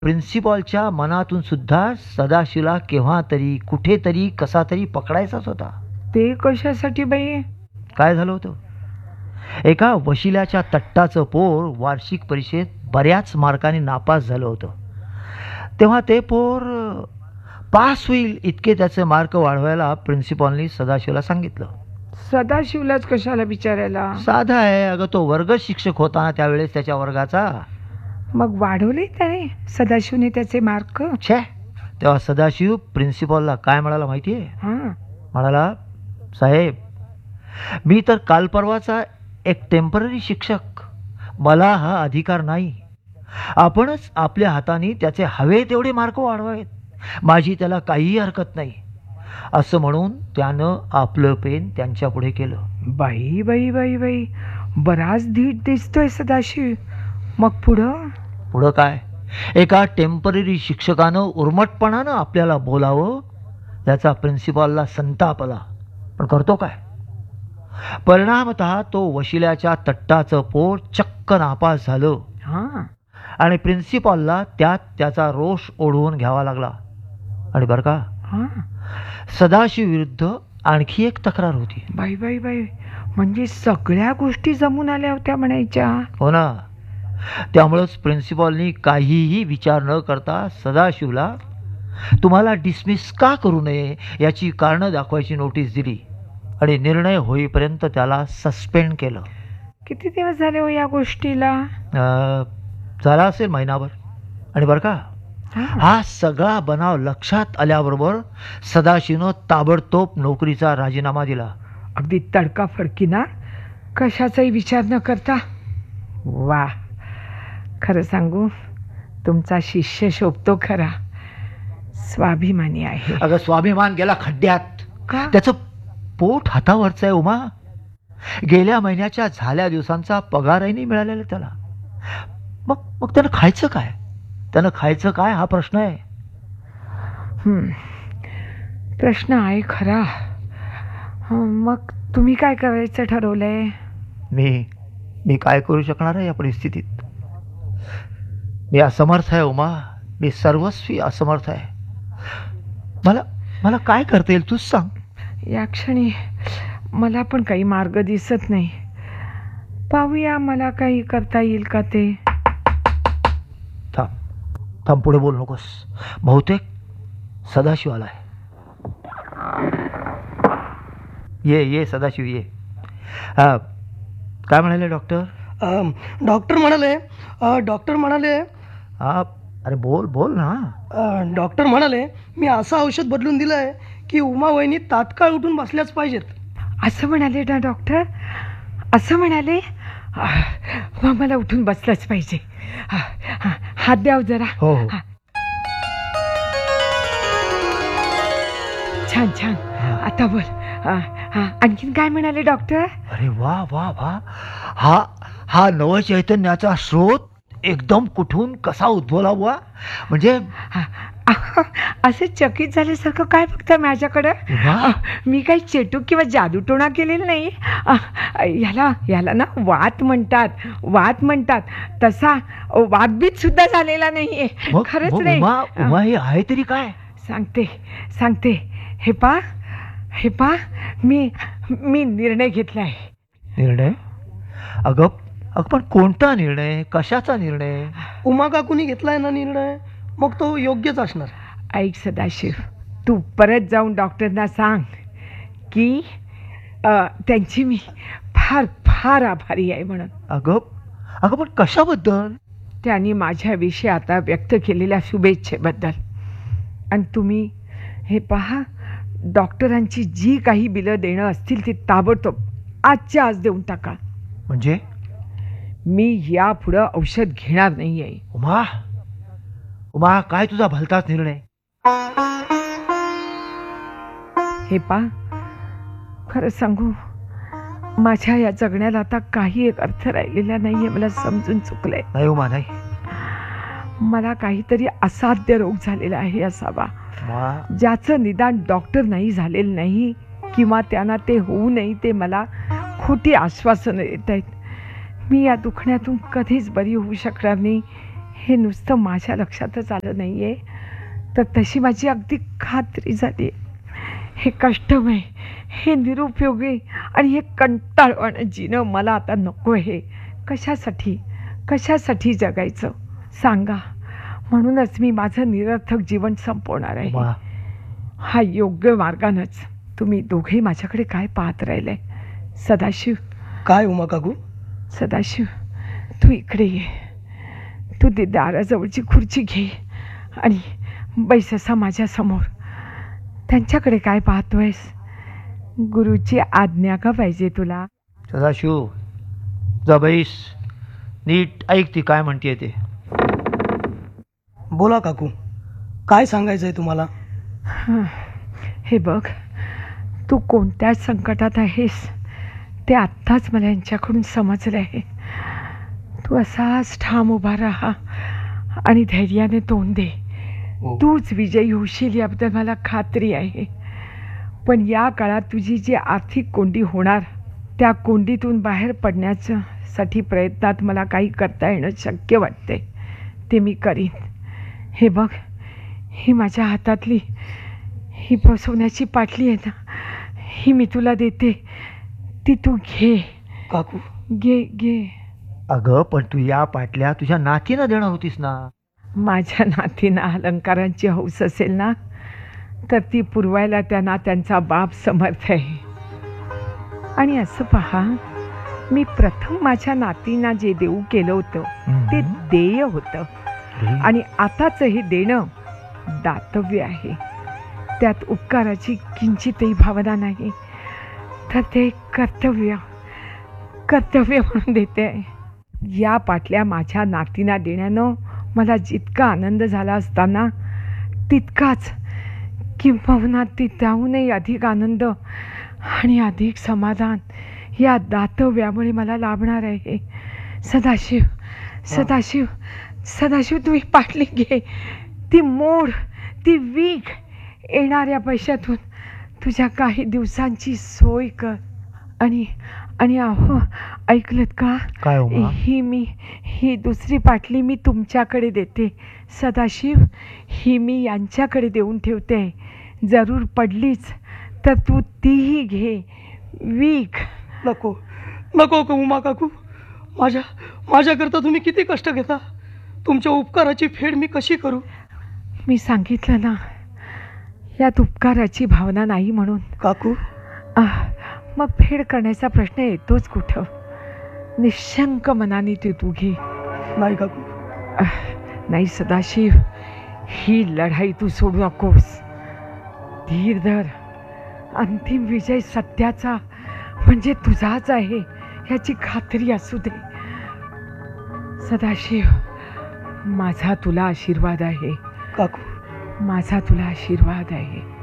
प्रिन्सिपॉलच्या मनातून सुद्धा सदाशिवला केव्हा तरी कुठेतरी कसा तरी पकडायचाच होता. ते कशासाठी बाई? काय झालं होतं, एका वशिल्याच्या तट्टाचं पोर वार्षिक परीक्षेत बऱ्याच मार्कांनी नापास झालं होतं. तेव्हा ते पोर पास होईल इतके त्याचे मार्क वाढवायला प्रिन्सिपॉलनी सदाशिवला सांगितलं. सदाशिवलाच कशाला विचारायला? साधा आहे अगं, तो वर्ग शिक्षक होता ना त्यावेळेस त्याच्या वर्गाचा. मग वाढवले त्याने सदाशिवने त्याचे मार्क? छे, तेव्हा सदाशिव प्रिन्सिपॉलला काय म्हणाला माहितीये? म्हणाला, साहेब मी तर काल परवाचा एक टेम्पररी शिक्षक, मला हा अधिकार नाही. आपणच आपल्या हाताने त्याचे हवे तेवढे मार्क वाढवावेत, माझी त्याला काहीही हरकत नाही. असं म्हणून त्यानं आपलं पेन त्यांच्या पुढे केलं. बाई बाई बाई बाई, बराच धीट दिसतोय सदाशिव. मग पुढं? पुढं काय, एका टेम्पररी शिक्षकानं उर्मटपणानं आपल्याला बोलावं याचा प्रिन्सिपॉलला संताप आला. पण करतो काय, परिणामतः तो वशिल्याच्या तट्टाचं पोर चक्क नापास झालं आणि प्रिन्सिपॉलला त्यात त्याचा रोष ओढवून घ्यावा लागला. आणि बरं का, सदाशिव विरुद्ध आणखी एक तक्रार होती. बाई बाई बाई, म्हणजे सगळ्या गोष्टी जमून आल्या होत्या म्हणायच्या. हो ना. त्यामुळंच प्रिन्सिपॉलनी काहीही विचार न करता सदाशिवला तुम्हाला डिसमिस का करू नये याची कारणं दाखवायची नोटीस दिली आणि निर्णय होईपर्यंत त्याला सस्पेंड केलं. किती दिवस झाले हो या गोष्टीला? झाला असेल महिनाभर. आणि बरं का, हा सगळा बनाव लक्षात आल्याबरोबर सदाशिवनं ताबडतोब नोकरीचा राजीनामा दिला. अगदी तडकाफडकी ना, कशाचाही विचार न करता. वा, खरं सांगू, तुमचा शिष्य शोभतो खरा, स्वाभिमानी आहे. अगं, स्वाभिमान गेला खड्ड्यात. का? त्याचं पोट हातावरचं आहे उमा. गेल्या महिन्याच्या झाल्या दिवसांचा पगारही नाही मिळालेला त्याला. मग त्यानं खायचं काय? त्यानं खायचं काय हा प्रश्न आहे. प्रश्न आहे खरा. मग तुम्ही काय करायचं ठरवलंय? मी काय करू शकणार आहे या परिस्थितीत? मी असमर्थ आहे उमा, मी सर्वस्वी असमर्थ आहे. मला काय करता येईल तूच सांग. या क्षणी मला पण काही मार्ग दिसत नाही. पाहूया मला काही करता येईल का ते. थांब, पुढे बोल नकोस. बहुतेक सदाशिव आलाय. ये सदाशिव ये. काय म्हणाले डॉक्टर? डॉक्टर म्हणाले अरे बोल ना. डॉक्टर म्हणाले मी असं औषध बदलून दिलंय की उमा वहिनी तात्काळ उठून बसल्याच पाहिजेत. असं म्हणाले ना डॉक्टर? असं म्हणाले? मग मला उठून बसलंच पाहिजे. हात द्याव जरा. हो. छान. आता बोल. आणखीन काय म्हणाले डॉक्टर? अरे वा वा वा, हा नवचैतन्याचा स्रोत एकदम कुठून कसा उद्भवला बुवा. म्हणजे असे चकित झाल्यासारखं काय बघता माझ्याकडं? मी काही चेटूक किंवा जादूटोणा केलेला नाही. याला ना वात म्हणतात. तसा वादबीत सुद्धा झालेला नाहीये. खरंच नाही. उमा हे आहे तरी काय? सांगते. हे पा मी निर्णय घेतलाय. निर्णय? अगं पण कोणता निर्णय? कशाचा निर्णय? उमा काकूनी घेतलाय ना निर्णय, मग तो योग्यच असणार. ऐक सदाशिव, तू परत जाऊन डॉक्टरना सांग की त्यांची मी फार फार आभारी आहे म्हणून. अगं पण कशाबद्दल? त्यांनी माझ्याविषयी आता व्यक्त केलेल्या शुभेच्छेबद्दल. आणि तुम्ही हे पहा, डॉक्टरांची जी काही बिलं देणं असतील ती ताबडतोब आजच्या आज देऊन टाका. म्हणजे? मी यापुढं औषध घेणार नाही आहे. उमा, काय तुझा भलताच निर्णय? हे पा, खरं सांगू, माझ्या या जगण्याला आता काही एक अर्थ राहिलेला नाहीये. मला समजून चुकलंय. नाही उमा, नाही. मला काहीतरी असाध्य रोग झालेला आहे असावा, ज्याचं निदान डॉक्टर नाही झालेलं नाही किंवा त्यांना ते होऊ नये ते मला खोटी आश्वासनं देत आहेत. मी या दुखण्यातून कधीच बरी होऊ शकणार नाही हे नुसतं माझ्या लक्षातच आलं नाहीये, तर तशी माझी अगदी खात्री झाली. हे कष्टमय, हे निरुपयोगी आणि हे कंटाळवाणं जीणं मला आता नको आहे. कशासाठी जगायचं सांगा. म्हणूनच मी माझं निरर्थक जीवन संपवणार आहे. उमा, हा योग्य मार्गानंच. तुम्ही दोघेही माझ्याकडे काय पाहत राहिले? सदाशिव, काय उमा काकू? सदाशिव, तू इकडे ये. तू ते दाराजवळची खुर्ची घे आणि बैस असा माझ्यासमोर. त्यांच्याकडे काय पाहतोयस? गुरुची आज्ञा का पाहिजे तुला? सदाशिव, जा बैस. नीट ऐक ती काय म्हणते ते. बोला काकू, काय सांगायचंय तुम्हाला? हे बघ, तू कोणत्या संकटात आहेस ते आत्ताच मला यांच्याकडून समजलं आहे. तू असाच ठाम उभा राहा आणि धैर्याने तोंड दे. तूच विजयी होशील याबद्दल मला खात्री आहे. पण या काळात तुझी जी आर्थिक कोंडी होणार, त्या कोंडीतून बाहेर पडण्यासाठी प्रयत्नात मला काही करता येणं शक्य वाटते, ते मी करीन. हे बघ, ही माझ्या हातातली ही सोन्याची पाटली आहे ना, ही मी तुला देते. ती तू घे काकू. घे. अगं, पण तू या पाटल्या तुझ्या नातीनं देणार होतीस ना. माझ्या नातींना अलंकारांची हौस असेल ना, तर ती पुरवायला त्यांना त्यांचा बाप समर्थ आहे. आणि असं पहा, मी प्रथम माझ्या नातींना जे देऊ केलं होतं ते देय होतं, आणि आताच हे देणं दातव्य आहे. त्यात उपकाराची किंचितही भावना नाही, तर ते कर्तव्य म्हणून देते. या पाटल्या माझ्या नातींना देण्यानं मला जितका आनंद झाला असताना, तितकाच किंबहुना त्याहूनही अधिक आनंद आणि अधिक समाधान या दातव्यामुळे मला लाभणार आहे. सदाशिव, तू ही पाटली घे. ती मोड, ती वीक. येणाऱ्या पैशातून तुझ्या काही दिवसांची सोय कर. आणि अहो, ऐकलत का? काय उमा? ही दुसरी पाटली मी तुमच्याकडे देते. सदाशिव, ही मी यांच्याकडे देऊन ठेवते. जरूर पडलीच तर तू तीही घे. वीक. नको उमा काकू. माझ्याकरता तुम्ही किती कष्ट घेता. तुमच्या उपकाराची फेड मी कशी करू? मी सांगितलं ना, यात उपकाराची भावना नाही म्हणून. काकू, मग फेड करण्याचा प्रश्न येतोच कुठं? निशंक मनाने तू घे. नाही काकू. नाही सदाशिव, ही लढाई तू सोडू नकोस. धीर धर. अंतिम विजय सत्याचा म्हणजे तुझाच आहे याची खात्री असू दे. सदाशिव, माझा तुला आशीर्वाद आहे. काकू, माझा तुला आशीर्वाद आहे.